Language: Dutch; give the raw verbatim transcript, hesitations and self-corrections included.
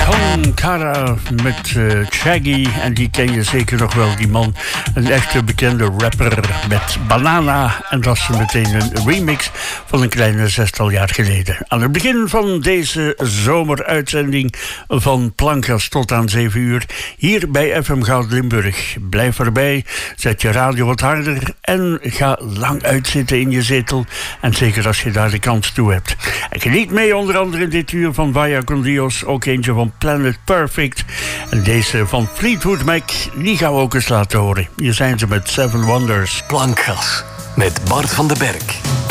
Cara met uh, Shaggy. En die ken je zeker nog wel, die man. Een echte bekende rapper met Banana. En dat is meteen een remix van een kleine zestal jaar geleden. Aan het begin van deze zomeruitzending van Plankgas tot aan zeven uur. Hier bij F M Goud Limburg. Blijf erbij, zet je radio wat harder en ga lang uitzitten in je zetel. En zeker als je daar de kans toe hebt. En geniet mee onder andere dit uur van Vaya con Dios. Ook eentje van Planet Perfect. En deze van Fleetwood Mac, die gaan we ook eens laten horen. Hier zijn ze met Seven Wonders. Plankgas met Bart van den Berg.